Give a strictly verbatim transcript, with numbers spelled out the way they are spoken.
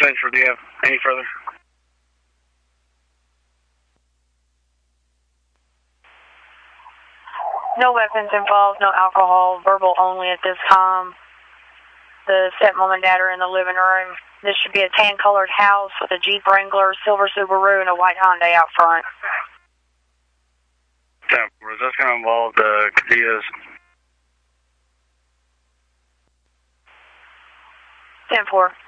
Central, do you have any further? No weapons involved, no alcohol, verbal only at this time. The stepmom and dad are in the living room. This should be a tan-colored house with a Jeep Wrangler, silver Subaru, and a white Hyundai out front. ten four, is this going to involve the Cadillacs? ten four.